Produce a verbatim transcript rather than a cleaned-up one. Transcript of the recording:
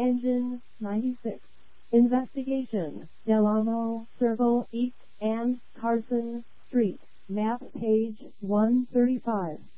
Engine ninety-six. Investigation. Delano Circle East and Carson Street. Map page one thirty-five.